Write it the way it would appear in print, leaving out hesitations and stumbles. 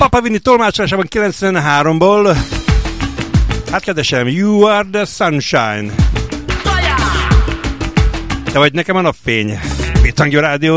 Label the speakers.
Speaker 1: Papa Vini tolmácsolásában 93-ból. Hát kedvesem, You are the sunshine. Te vagy nekem a napfény. Bitangyo Rádió.